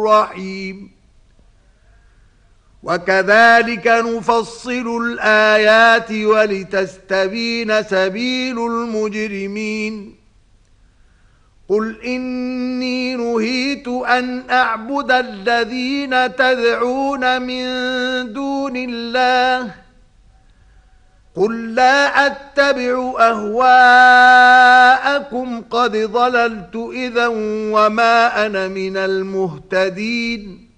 رحيم وكذلك نفصل الآيات ولتستبين سبيل المجرمين قل إني نهيت أن أعبد الذين تدعون من دون الله قل لا أتبع أهواءكم قد ضللت إذا وما أنا من المهتدين